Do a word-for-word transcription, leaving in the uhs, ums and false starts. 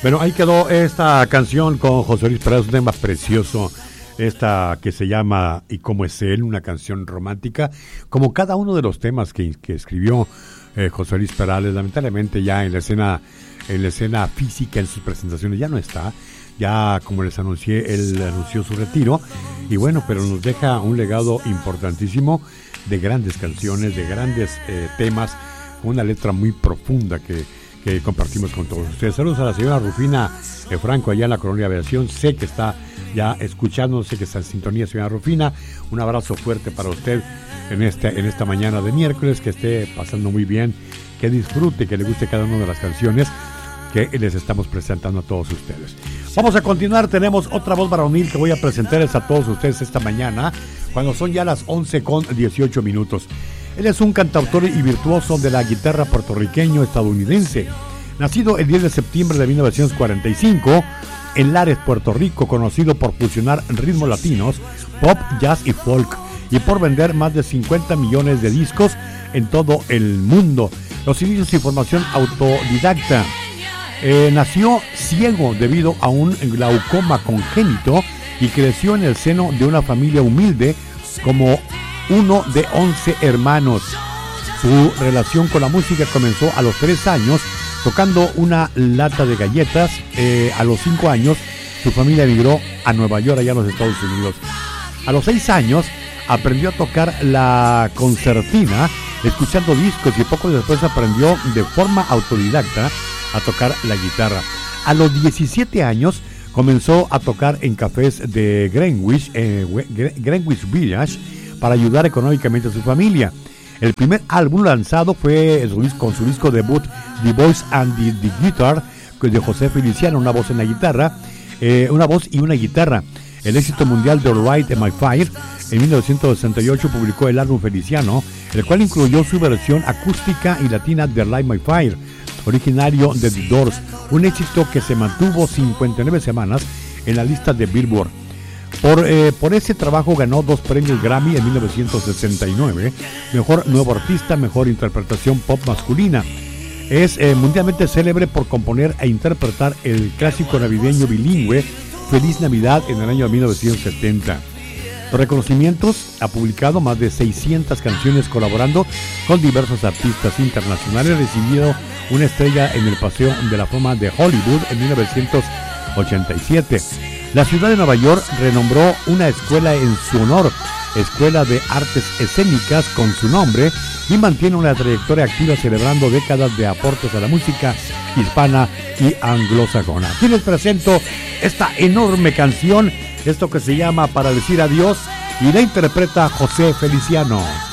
Bueno, ahí quedó esta canción con José Luis Perales, un tema precioso, esta que se llama Y cómo es él, una canción romántica, como cada uno de los temas que, que escribió eh, José Luis Perales. Lamentablemente ya en la escena, en la escena física, en sus presentaciones ya no está, ya como les anuncié, él anunció su retiro, y bueno, pero nos deja un legado importantísimo de grandes canciones, de grandes eh, temas, una letra muy profunda que que compartimos con todos ustedes. Saludos a la señora Rufina eh, Franco allá en la Colonia Aviación. Sé que está ya escuchando, sé que está en sintonía, señora Rufina. Un abrazo fuerte para usted en este, en esta mañana de miércoles, que esté pasando muy bien, que disfrute, que le guste cada una de las canciones que les estamos presentando a todos ustedes. Vamos a continuar, tenemos otra voz varonil que voy a presentarles a todos ustedes esta mañana, cuando son ya las once con dieciocho minutos. Él es un cantautor y virtuoso de la guitarra puertorriqueño-estadounidense. Nacido el diez de septiembre de mil novecientos cuarenta y cinco en Lares, Puerto Rico, conocido por fusionar ritmos latinos, pop, jazz y folk, y por vender más de cincuenta millones de discos en todo el mundo. Los inicios y formación autodidacta. Eh, nació ciego debido a un glaucoma congénito y creció en el seno de una familia humilde como uno de once hermanos. Su relación con la música comenzó a los tres años tocando una lata de galletas. Eh, a los cinco años su familia emigró a Nueva York, allá en los Estados Unidos. A los seis años aprendió a tocar la concertina escuchando discos, y poco después aprendió de forma autodidacta a tocar la guitarra. A los diecisiete años comenzó a tocar en cafés de Greenwich, eh, Greenwich Village, para ayudar económicamente a su familia. El primer álbum lanzado fue con su disco debut The Voice and the, the Guitar, de José Feliciano, una voz en la guitarra, eh, una voz y una guitarra. El éxito mundial de Light My Fire. En mil novecientos sesenta y ocho publicó el álbum Feliciano, el cual incluyó su versión acústica y latina de Light My Fire, originario de The Doors, un éxito que se mantuvo cincuenta y nueve semanas en la lista de Billboard. Por, eh, por ese trabajo ganó dos premios Grammy en mil novecientos sesenta y nueve, Mejor Nuevo Artista, Mejor Interpretación Pop Masculina. Es eh, mundialmente célebre por componer e interpretar el clásico navideño bilingüe Feliz Navidad en el año mil novecientos setenta. Los reconocimientos: ha publicado más de seiscientas canciones colaborando con diversos artistas internacionales, recibido una estrella en el Paseo de la Fama de Hollywood en mil novecientos ochenta y siete. La ciudad de Nueva York renombró una escuela en su honor, Escuela de Artes Escénicas, con su nombre, y mantiene una trayectoria activa celebrando décadas de aportes a la música hispana y anglosajona. Aquí les presento esta enorme canción, esto que se llama Para Decir Adiós, y la interpreta José Feliciano.